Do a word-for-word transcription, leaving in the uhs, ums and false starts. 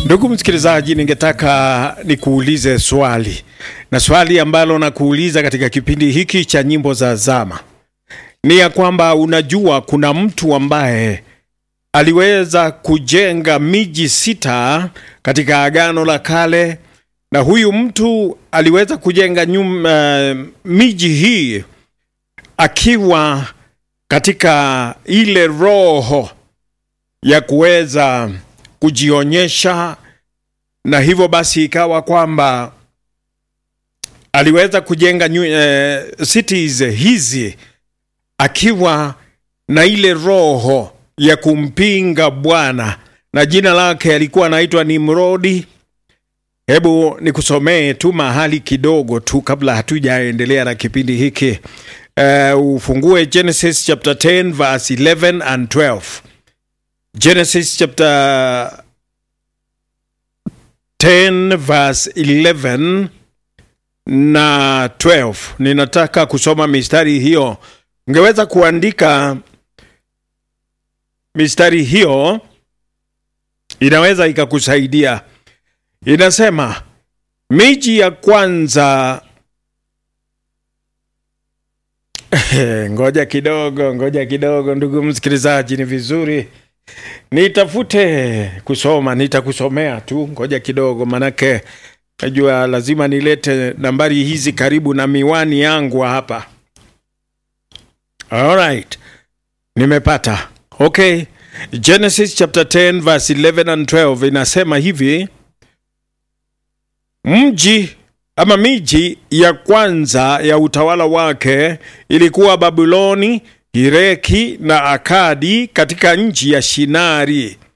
Ndugu msikilizaji, ningetaka nikuulize swali. Na swali ambalo nakuuliza katika kipindi hiki cha nyimbo za zama ni ya kwamba unajua kuna mtu ambaye aliweza kujenga miji sita katika Agano la Kale, na huyu mtu aliweza kujenga nyum, uh, miji hii akiwa katika ile roho ya kuweza kujionyesha, na hivyo basi ikawa kwamba aliweza kujenga uh, cities hizi akiwa na ile roho ya kumpinga Bwana, na jina lake alikuwa anaitwa Nimrodi. Hebu nikusomee tu mahali kidogo tu kabla hatujaendelea na kipindi hiki. Uh, ufungue Genesis chapter ten verse eleven and twelve. Genesis chapter ten verse eleven na twelve. Ninataka kusoma mistari hiyo. Ungeweza kuandika mistari hiyo, inaweza ikakusaidia. Inasema, miji ya kwanza ngoja kidogo, ngoja kidogo ndugu msikilizaji, ni vizuri nitafute kusoma, nitakusomea tu, ngoja kidogo, manake najua lazima nilete nambari hizi karibu na miwani yangu hapa. Alright, nimepata. Okay, Genesis chapter ten verse eleven and twelve inasema hivi: mji ama miji ya kwanza ya utawala wake ilikuwa Babuloni, Hireki na Akadi katika nchi ya Shinari.